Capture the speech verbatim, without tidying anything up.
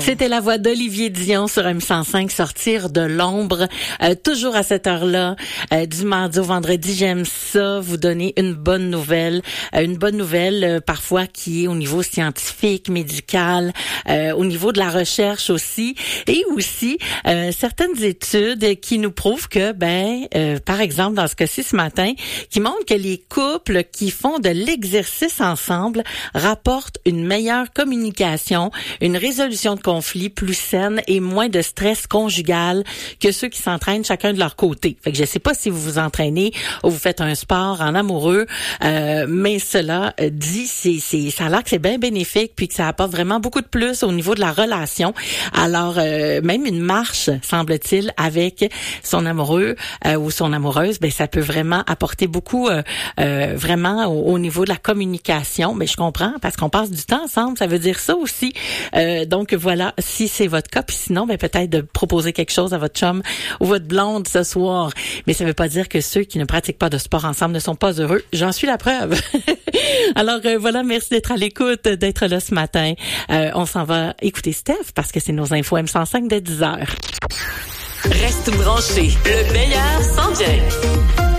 C'était la voix d'Olivier Dion sur M cent cinq, Sortir de l'ombre. Euh, toujours à cette heure-là, euh, du mardi au vendredi, j'aime ça, vous donner une bonne nouvelle. Euh, une bonne nouvelle euh, parfois qui est au niveau scientifique, médical, euh, au niveau de la recherche aussi. Et aussi euh, certaines études qui nous prouvent que, ben, euh, par exemple, dans ce cas-ci ce matin, qui montrent que les couples qui font de l'exercice ensemble rapportent une meilleure communication, une résolution de conflits plus saine et moins de stress conjugal que ceux qui s'entraînent chacun de leur côté. Fait que je sais pas si vous vous entraînez ou vous faites un sport en amoureux, euh, mais cela dit, c'est, c'est, ça a l'air que c'est bien bénéfique puis que ça apporte vraiment beaucoup de plus au niveau de la relation. Alors, euh, même une marche, semble-t-il, avec son amoureux euh, ou son amoureuse, ben ça peut vraiment apporter beaucoup, euh, euh, vraiment au, au niveau de la communication. Mais je comprends parce qu'on passe du temps ensemble, ça veut dire ça aussi. Euh, donc voilà, si c'est votre cas, puis sinon, ben peut-être de proposer quelque chose à votre chum ou votre blonde ce soir. Mais ça veut pas dire que ceux qui ne pratiquent pas de sport ensemble ne sont pas heureux. J'en suis la preuve. Alors euh, voilà, merci d'être à l'écoute, d'être là ce matin. Euh, on s'en va écouter Steph parce que c'est nos infos M cent cinq dès dix heures. Reste branché, le meilleur s'en vient.